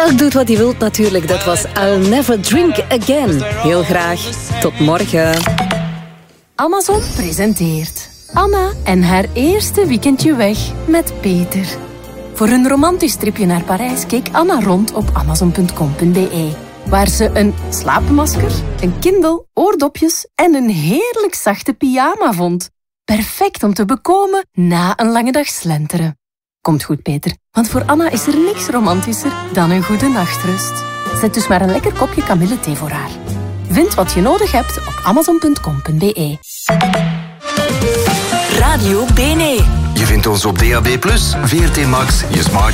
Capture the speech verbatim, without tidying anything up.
Elk doet wat hij wilt natuurlijk. Dat was I'll Never Drink Again. Heel graag. Tot morgen. Amazon presenteert Anna en haar eerste weekendje weg met Peter. Voor een romantisch tripje naar Parijs keek Anna rond op amazon punt com punt be, waar ze een slaapmasker, een Kindle, oordopjes en een heerlijk zachte pyjama vond. Perfect om te bekomen na een lange dag slenteren. Komt goed, Peter, want voor Anna is er niks romantischer dan een goede nachtrust. Zet dus maar een lekker kopje kamillethee voor haar. Vind wat je nodig hebt op amazon punt com punt be. Radio B N E. Je vindt ons op D A B plus, V R T Max, je smart